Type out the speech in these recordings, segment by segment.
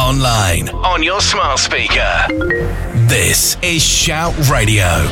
online, on your smart speaker. This is Shout Radio.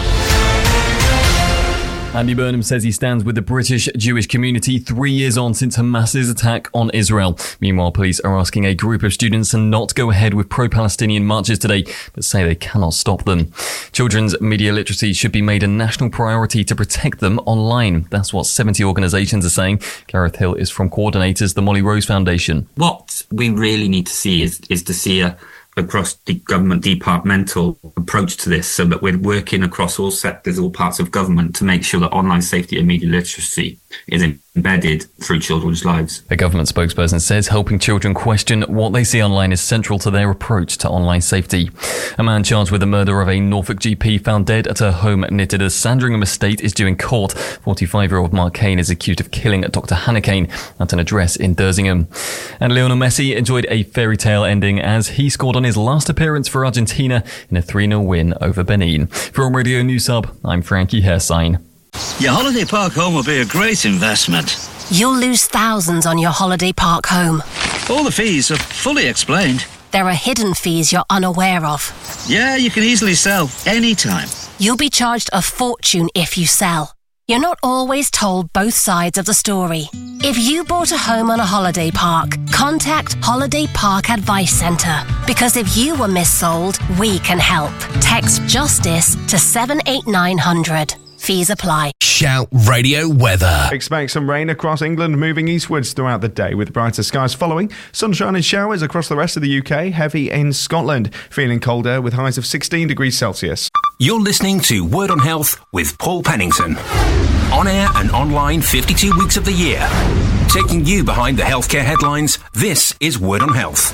Andy Burnham says he stands with the British Jewish community 3 years on since Hamas's attack on Israel. Meanwhile, police are asking a group of students to not go ahead with pro-Palestinian marches today, but say they cannot stop them. Children's media literacy should be made a national priority to protect them online. That's what 70 organisations are saying. Gareth Hill is from coordinators, the Molly Rose Foundation. What we really need to see is to see across the government departmental approach to this, so that we're working across all sectors, all parts of government, to make sure that online safety and media literacy is embedded through children's lives. A government spokesperson says helping children question what they see online is central to their approach to online safety. A man charged with the murder of a Norfolk GP found dead at her home at Nitteders Sandringham Estate is due in court. 45-year-old Mark Kane is accused of killing Dr. Hannah Kane at an address in Dersingham. And Lionel Messi enjoyed a fairy tale ending as he scored on his last appearance for Argentina in a 3-0 win over Benin. From Radio News Hub, I'm Frankie Hersign. Your holiday park home will be a great investment. You'll lose thousands on your holiday park home. All the fees are fully explained. There are hidden fees you're unaware of. Yeah, you can easily sell anytime. You'll be charged a fortune if you sell. You're not always told both sides of the story. If you bought a home on a holiday park, contact Holiday Park Advice Centre. Because if you were missold, we can help. Text JUSTICE to 78900. Fees apply. Shout Radio weather. Expect some rain across England, moving eastwards throughout the day with brighter skies following. Sunshine and showers across the rest of the UK, heavy in Scotland. Feeling colder with highs of 16 degrees Celsius. You're listening to Word on Health with Paul Pennington. On air and online 52 weeks of the year. Taking you behind the healthcare headlines, this is Word on Health.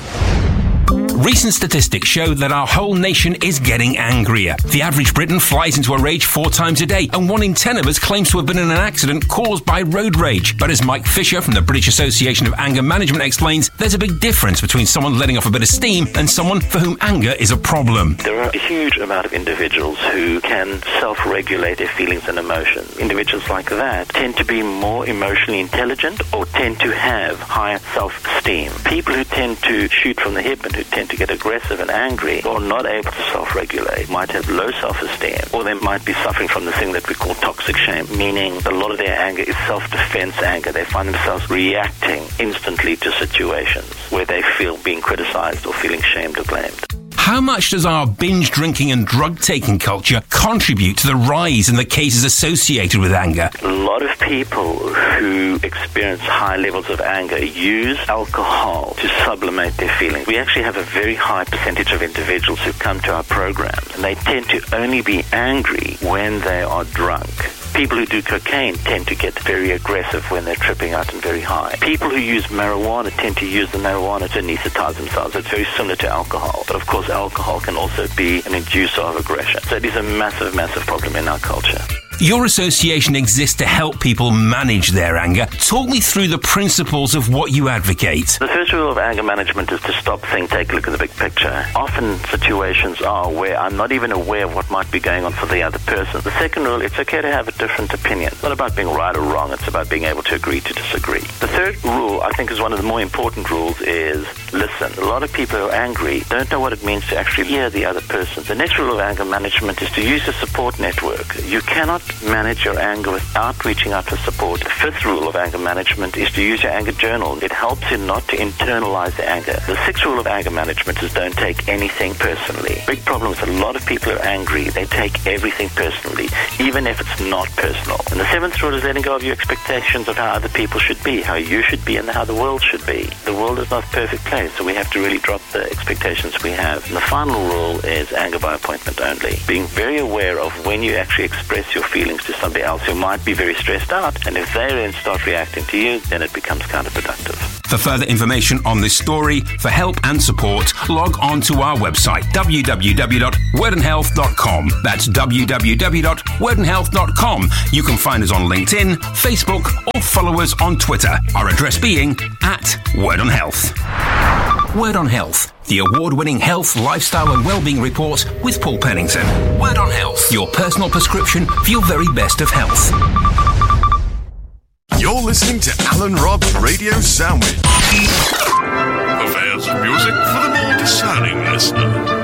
Recent statistics show that our whole nation is getting angrier. The average Briton flies into a rage 4 times a day, and 1 in 10 of us claims to have been in an accident caused by road rage. But as Mike Fisher from the British Association of Anger Management explains, there's a big difference between someone letting off a bit of steam and someone for whom anger is a problem. There are a huge amount of individuals who can self-regulate their feelings and emotions. Individuals like that tend to be more emotionally intelligent or tend to have higher self-esteem. People who tend to shoot from the hip and who tend to get aggressive and angry or not able to self-regulate might have low self-esteem, or they might be suffering from the thing that we call toxic shame, meaning a lot of their anger is self-defense anger. They find themselves reacting instantly to situations where they feel being criticized or feeling shamed or blamed. How much does our binge drinking and drug taking culture contribute to the rise in the cases associated with anger? A lot of people who experience high levels of anger use alcohol to sublimate their feelings. We actually have a very high percentage of individuals who come to our programs, and they tend to only be angry when they are drunk. People who do cocaine tend to get very aggressive when they're tripping out and very high. People who use marijuana tend to use the marijuana to anesthetize themselves. It's very similar to alcohol. But of course, alcohol can also be an inducer of aggression. So it is a massive, massive problem in our culture. Your association exists to help people manage their anger. Talk me through the principles of what you advocate. The first rule of anger management is to stop, think, take a look at the big picture. Often situations are where I'm not even aware of what might be going on for the other person. The second rule, it's okay to have a different opinion. It's not about being right or wrong, it's about being able to agree to disagree. The third rule, I think, is one of the more important rules, is listen. A lot of people who are angry don't know what it means to actually hear the other person. The next rule of anger management is to use a support network. You cannot manage your anger without reaching out for support. The fifth rule of anger management is to use your anger journal. It helps you not to internalize the anger. The sixth rule of anger management is don't take anything personally. Big problem is a lot of people are angry. They take everything personally, even if it's not personal. And the seventh rule is letting go of your expectations of how other people should be, how you should be, and how the world should be. The world is not a perfect place, so we have to really drop the expectations we have. And the final rule is anger by appointment only. Being very aware of when you actually express your feelings to somebody else who might be very stressed out, and if they then start reacting to you, then it becomes counterproductive. For further information on this story, for help and support, log on to our website, www.wordandhealth.com. That's www.wordandhealth.com. You can find us on LinkedIn, Facebook, or follow us on Twitter. Our address being @WordOnHealth. Word on Health, the award-winning health, lifestyle and wellbeing report with Paul Pennington. Word on Health, your personal prescription for your very best of health. You're listening to Alan Robb's Radio Sandwich. The fans of music for the more listener.